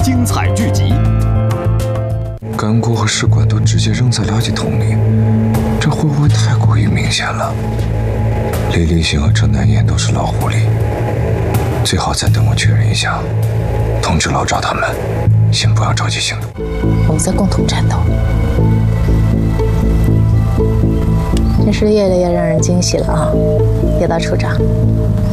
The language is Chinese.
精彩剧集。 干锅和试管都直接扔在垃圾桶里，这会不会太过于明显了？李立行和郑南燕都是老狐狸，最好再等我确认一下，通知老赵他们，先不要着急行动。 我们在共同战斗。真是越来越让人惊喜了啊！叶大处长，